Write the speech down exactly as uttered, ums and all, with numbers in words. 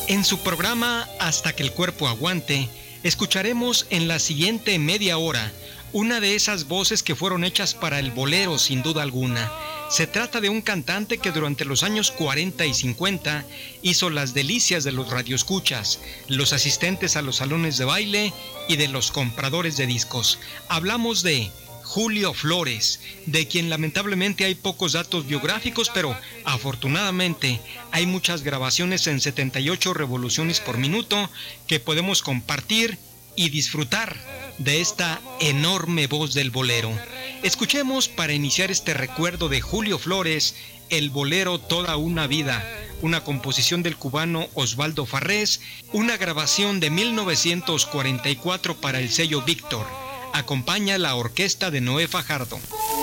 En su programa Hasta que el cuerpo aguante, escucharemos en la siguiente media hora una de esas voces que fueron hechas para el bolero sin duda alguna. Se trata de un cantante que durante los años cuarenta y cincuenta hizo las delicias de los radioescuchas, los asistentes a los salones de baile y de los compradores de discos. Hablamos de Julio Flores, de quien lamentablemente hay pocos datos biográficos, pero afortunadamente hay muchas grabaciones en setenta y ocho revoluciones por minuto que podemos compartir y disfrutar de esta enorme voz del bolero. Escuchemos para iniciar este recuerdo de Julio Flores, el bolero Toda una vida, una composición del cubano Osvaldo Farrés, una grabación de mil novecientos cuarenta y cuatro para el sello Víctor. Acompaña la orquesta de Noé Fajardo.